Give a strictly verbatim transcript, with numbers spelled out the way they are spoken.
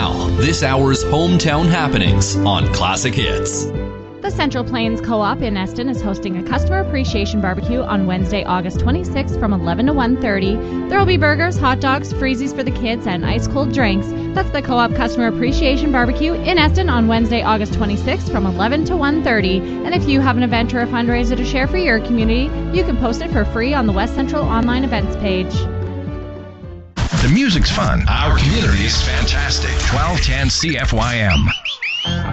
Now, this hour's hometown happenings on Classic Hits. The Central Plains Co-op in Eston is hosting a Customer Appreciation Barbecue on Wednesday, August twenty-sixth from eleven to one thirty. There will be burgers, hot dogs, freezies for the kids, and ice-cold drinks. That's the Co-op Customer Appreciation Barbecue in Eston on Wednesday, August twenty-sixth from eleven to one thirty. And if you have an event or a fundraiser to share for your community, you can post it for free on the West Central online events page. The music's fun. Our community is fantastic. twelve ten C F Y M.